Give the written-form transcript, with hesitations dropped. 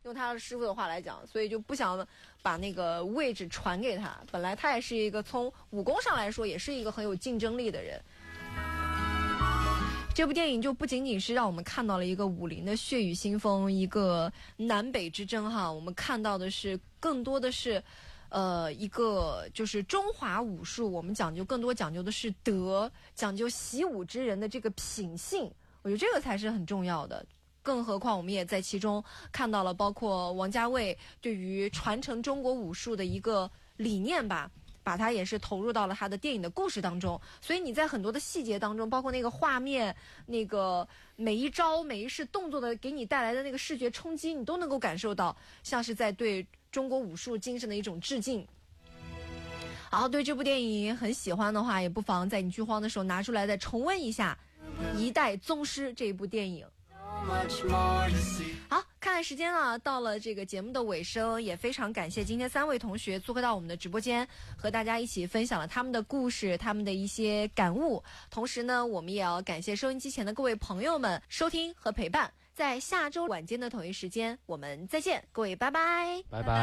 用他的师傅的话来讲，所以就不想把那个位置传给他。本来他也是一个从武功上来说也是一个很有竞争力的人。这部电影就不仅仅是让我们看到了一个武林的血雨腥风，一个南北之争哈，我们看到的是更多的是一个就是中华武术，我们更多讲究的是德，讲究习武之人的这个品性，我觉得这个才是很重要的。更何况我们也在其中看到了包括王家卫对于传承中国武术的一个理念吧，把它也是投入到了他的电影的故事当中。所以你在很多的细节当中，包括那个画面，那个每一招每一式动作的给你带来的那个视觉冲击，你都能够感受到像是在对中国武术精神的一种致敬。好，对这部电影很喜欢的话，也不妨在你剧荒的时候拿出来再重温一下《一代宗师》这一部电影。好，看时间了，到了这个节目的尾声，也非常感谢今天3位同学做客到我们的直播间，和大家一起分享了他们的故事，他们的一些感悟。同时呢，我们也要感谢收音机前的各位朋友们收听和陪伴。在下周晚间的同一时间，我们再见，各位拜拜， 拜拜。